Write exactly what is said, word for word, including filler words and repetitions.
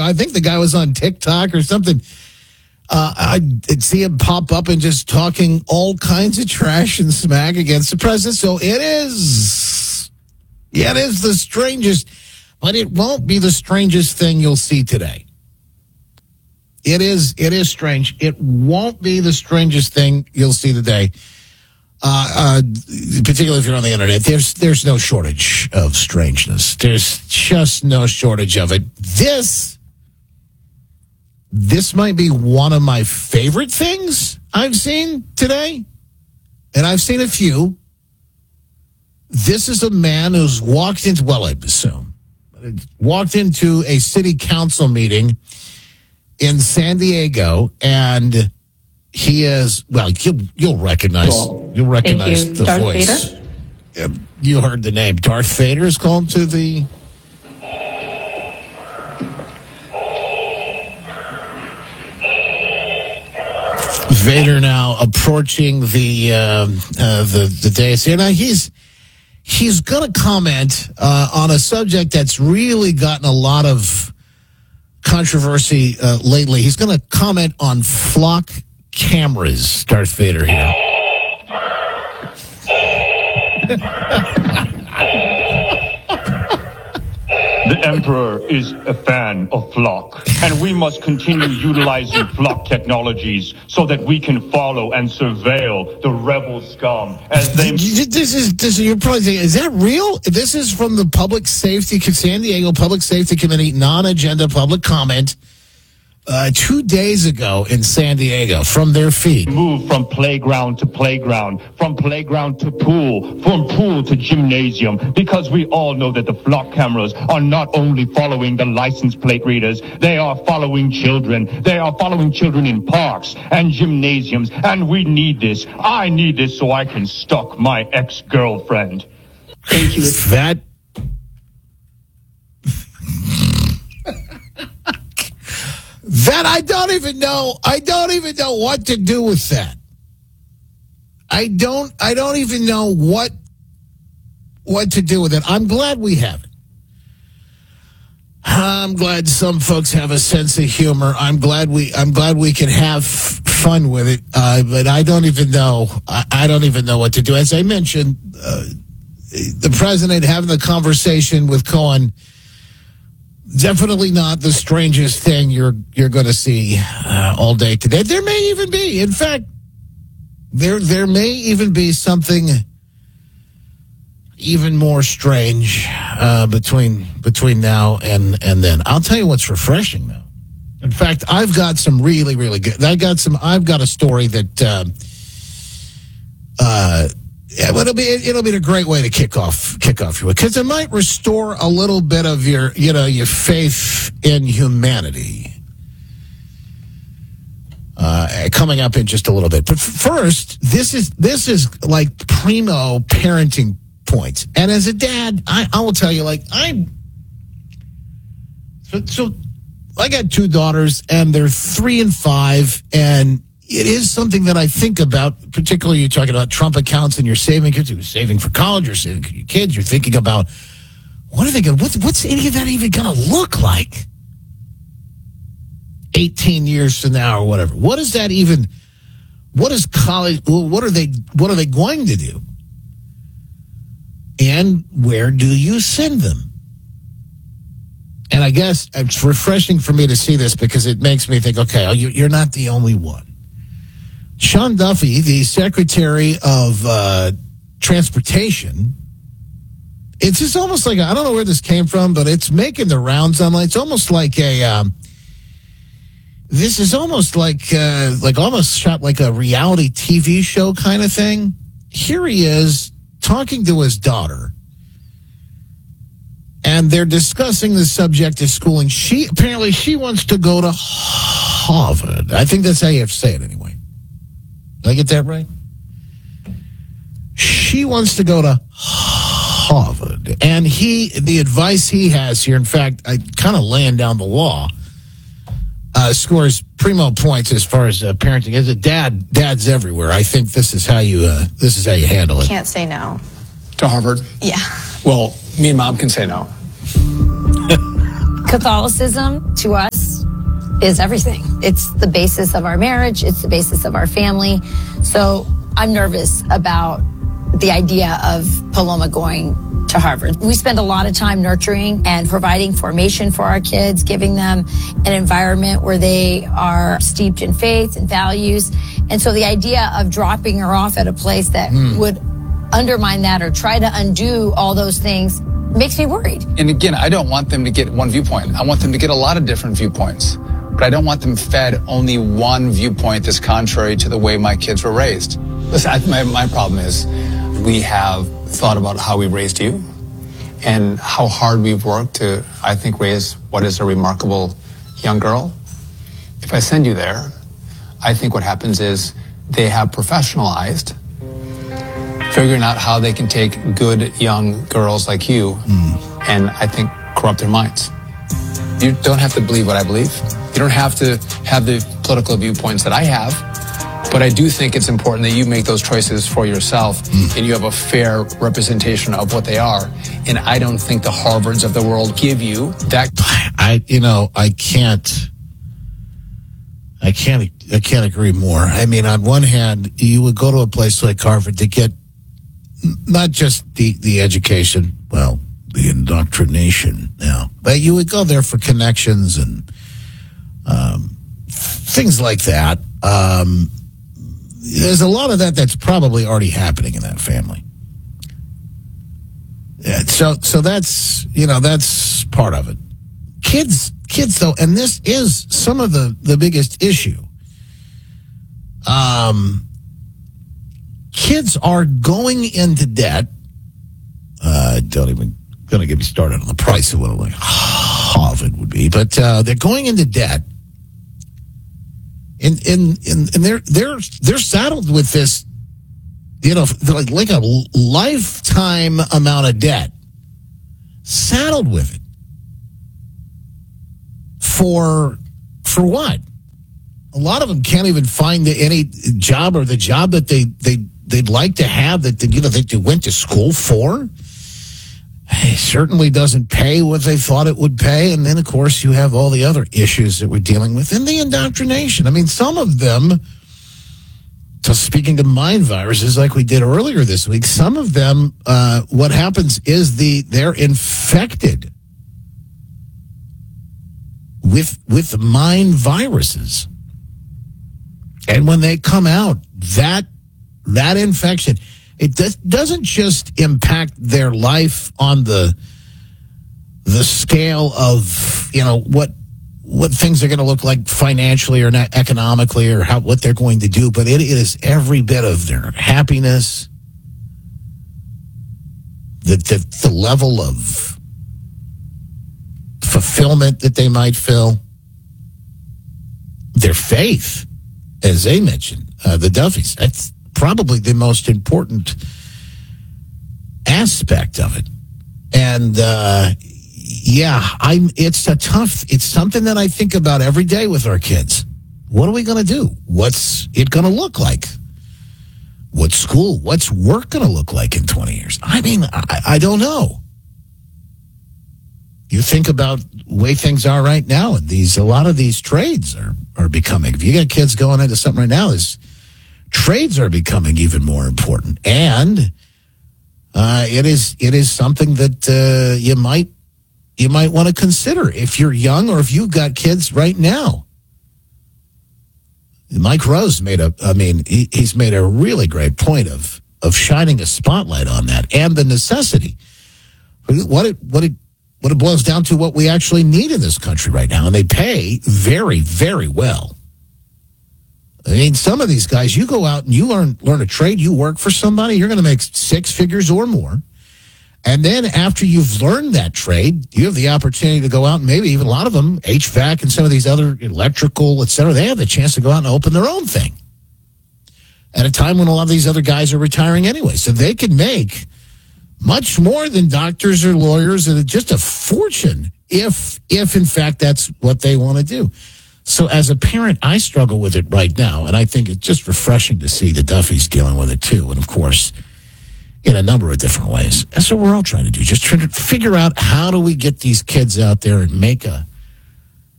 I think the guy was on TikTok or something. Uh, I'd see him pop up and just talking all kinds of trash and smack against the president. So it is, yeah, it is the strangest, but it won't be the strangest thing you'll see today. It is, it is strange. It won't be the strangest thing you'll see today. Uh, uh, particularly if you're on the internet, there's, there's no shortage of strangeness. There's just no shortage of it. This, This might be one of my favorite things I've seen today, and I've seen a few. This is a man who's walked into, well, I assume, walked into a city council meeting in San Diego, and he is, well, you'll, you'll recognize, you'll recognize you. the Darth voice. Vader? You heard the name. Darth Vader is called to the... Vader now approaching the uh, uh, the the dais here. Now he's he's going to comment uh, on a subject that's really gotten a lot of controversy uh, lately. He's going to comment on flock cameras. Darth Vader here. The Emperor is a fan of flock, and we must continue utilizing flock technologies so that we can follow and surveil the rebel scum as they... This is, this is, you're probably thinking, is that real? This is from the Public Safety, San Diego Public Safety Committee, non-agenda public comment uh, two days ago in San Diego from their feed. Move from playground to playground, from playground to pool, from pool to gymnasium, because we all know that the flock cameras are not only following the license plate readers, they are following children. They are following children in parks and gymnasiums, and we need this. I need this so I can stalk my ex-girlfriend. Thank you. That... That I don't even know. I don't even know what to do with that. I don't. I don't even know what what to do with it. I'm glad we have it. I'm glad some folks have a sense of humor. I'm glad we. I'm glad we can have fun with it. Uh, but I don't even know. I, I don't even know what to do. As I mentioned, uh, the president having the conversation with Cohen. Definitely not the strangest thing you're you're going to see uh, all day today. There may even be, in fact, there there may even be something even more strange uh, between between now and and then. I'll tell you what's refreshing though. In fact, I've got some really really good. I got some. I've got a story that. Uh, uh, Yeah, but it'll be it'll be a great way to kick off kick off your week because it might restore a little bit of your you know your faith in humanity. Uh, coming up in just a little bit, but first, this is this is like primo parenting points. And as a dad, I, I will tell you, like I, so, so I got two daughters, and they're three and five, and it is something that I think about, particularly you're talking about Trump accounts and you're saving kids, you're saving for college, you're saving for your kids, you're thinking about, what are they going to, what's, what's any of that even going to look like eighteen years from now or whatever? What is that even, what is college, what are they, what are they going to do? And where do you send them? And I guess it's refreshing for me to see this because it makes me think, okay, you're not the only one. Sean Duffy, the Secretary of uh, Transportation, it's just almost like, I don't know where this came from, but it's making the rounds online. It's almost like a, um, this is almost like, uh, like almost shot like a reality T V show kind of thing. Here he is talking to his daughter, and they're discussing the subject of schooling. She, apparently she wants to go to Harvard. I think that's how you have to say it anyway. Did I get that right? She wants to go to Harvard. And he, the advice he has here, in fact, I kind of laying down the law, uh, scores primo points as far as uh, parenting. As a dad, dad's everywhere. I think this is how you, uh, this is how you handle it. Can't say no. To Harvard? Yeah. Well, me and Mom can say no. Catholicism to us is everything. It's the basis of our marriage. It's the basis of our family. So I'm nervous about the idea of Paloma going to Harvard. We spend a lot of time nurturing and providing formation for our kids, giving them an environment where they are steeped in faith and values. And so the idea of dropping her off at a place that mm. would undermine that or try to undo all those things makes me worried. And again, I don't want them to get one viewpoint. I want them to get a lot of different viewpoints. But I don't want them fed only one viewpoint that's contrary to the way my kids were raised. Listen, I, my, my problem is we have thought about how we raised you and how hard we've worked to, I think, raise what is a remarkable young girl. If I send you there, I think what happens is they have professionalized figuring out how they can take good young girls like you mm. and I think corrupt their minds. You don't have to believe what I believe. You don't have to have the political viewpoints that I have. But I do think it's important that you make those choices for yourself mm. and you have a fair representation of what they are. And I don't think the Harvards of the world give you that. I, you know, I can't, I can't, I can't agree more. I mean, on one hand, you would go to a place like Harvard to get not just the, the education, well, the indoctrination now, but you would go there for connections and um, things like that. Um, There's a lot of that that's probably already happening in that family. Yeah, so, so that's, you know, that's part of it. Kids, kids though, and this is some of the, the biggest issue. Um, kids are going into debt. Uh, don't even gonna get me started on the price of what like Harvard would be, but uh, they're going into debt. And, and, and, and they're, they're, they're saddled with this, you know, like, like a lifetime amount of debt. Saddled with it. For, for what? A lot of them can't even find any job or the job that they, they, they'd like to have that, they, you know, that they went to school for. It certainly doesn't pay what they thought it would pay. And then, of course, you have all the other issues that we're dealing with and the indoctrination. I mean, some of them, so speaking to mind viruses like we did earlier this week, some of them, uh, what happens is the they're infected with, with mind viruses. And when they come out, that that infection... It does, doesn't just impact their life on the the scale of, you know, what what things are going to look like financially or not economically or how what they're going to do, but it is every bit of their happiness, the the, the level of fulfillment that they might feel, their faith, as they mentioned, uh, the Duffys. That's probably the most important aspect of it. And, uh, yeah, I'm, it's a tough, it's something that I think about every day with our kids. What are we going to do? What's it going to look like? What's school? What's work going to look like in twenty years? I mean, I, I don't know. You think about the way things are right now, and these, a lot of these trades are, are becoming, if you got kids going into something right now, is trades are becoming even more important, and uh, it is it is something that uh, you might you might want to consider if you're young or if you've got kids right now. Mike Rose made a, I mean, he, he's made a really great point of of shining a spotlight on that and the necessity. What it what it what it boils down to, what we actually need in this country right now, and they pay very, very well. I mean, some of these guys, you go out and you learn learn a trade, you work for somebody, you're going to make six figures or more. And then after you've learned that trade, you have the opportunity to go out and maybe even a lot of them, H V A C and some of these other electrical, et cetera, they have the chance to go out and open their own thing at a time when a lot of these other guys are retiring anyway. So they can make much more than doctors or lawyers, and just a fortune if, if in fact, that's what they want to do. So as a parent, I struggle with it right now, and I think it's just refreshing to see the Duffys dealing with it too. And of course, in a number of different ways. That's what we're all trying to do. Just trying to figure out how do we get these kids out there and make a